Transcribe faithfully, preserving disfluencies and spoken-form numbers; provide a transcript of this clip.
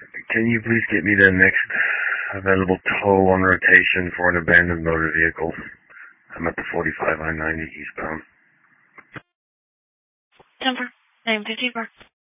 Can you please get me the next available tow on rotation for an abandoned motor vehicle? I'm at the forty-five I ninety eastbound. Number nine fifty-four.